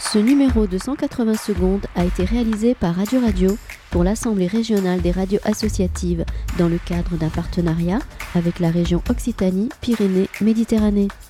Ce numéro de 180 secondes a été réalisé par Radio Radio pour l'Assemblée régionale des radios associatives dans le cadre d'un partenariat avec la région Occitanie-Pyrénées-Méditerranée.